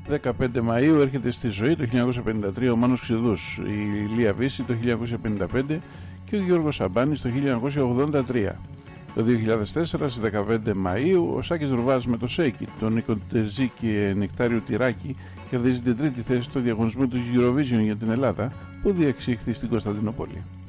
15 Μαΐου έρχεται στη ζωή το 1953 ο Μάνος Ξηδούς, η Λία Βύση το 1955 και ο Γιώργος Σαμπάνης το 1983. Το 2004 στις 15 Μαΐου ο Σάκης Ρουβάς με το Shake It, τον Νίκο Τερζή και Νεκτάριο Τυράκη κερδίζει την τρίτη θέση στο διαγωνισμό του Eurovision για την Ελλάδα που διεξήχθη στην Κωνσταντινούπολη.